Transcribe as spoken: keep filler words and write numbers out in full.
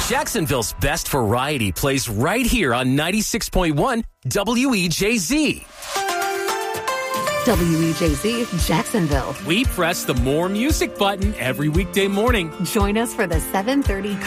Jacksonville's best variety plays right here on ninety-six point one W E J Z. W E J Z, Jacksonville. We press the more music button every weekday morning. Join us for the seven thirty